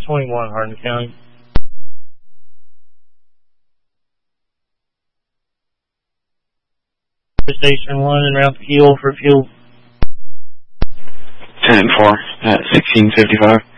621, Hardin County. Station 1 and route to Keel for fuel. 10-4 at 1655.